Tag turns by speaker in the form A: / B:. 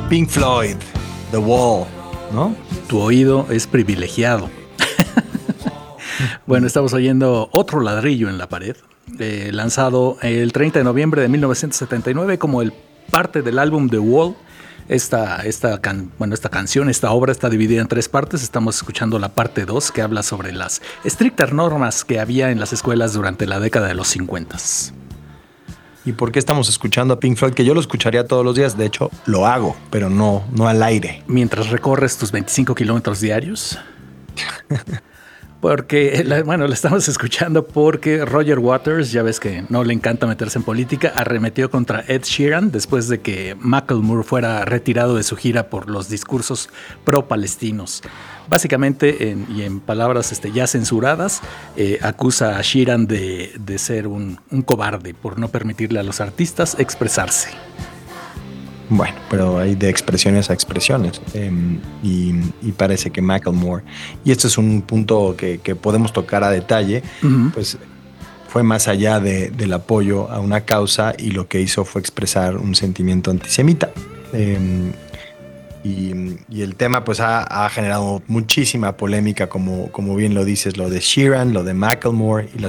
A: Pink Floyd, The Wall, ¿no?
B: Tu oído es privilegiado. Bueno, estamos oyendo Otro ladrillo en la pared, lanzado el 30 de noviembre de 1979 como el parte del álbum The Wall. Esta canción, esta obra está dividida en 3 partes. Estamos escuchando la parte 2, que habla sobre las estrictas normas que había en las escuelas durante la década de los 50.
A: ¿Y por qué estamos escuchando a Pink Floyd? Que yo lo escucharía todos los días. De hecho, lo hago, pero no al aire.
B: Mientras recorres tus 25 kilómetros diarios. Porque, bueno, lo estamos escuchando porque Roger Waters, ya ves que no le encanta meterse en política, arremetió contra Ed Sheeran después de que Macklemore fuera retirado de su gira por los discursos pro-palestinos. Básicamente, en palabras ya censuradas, acusa a Sheeran de ser un cobarde por no permitirle a los artistas expresarse.
A: Bueno, pero hay de expresiones a expresiones y parece que Macklemore, y este es un punto que podemos tocar a detalle, pues fue más allá del apoyo a una causa y lo que hizo fue expresar un sentimiento antisemita. Y el tema pues ha generado muchísima polémica, como bien lo dices, lo de Sheeran, lo de Macklemore y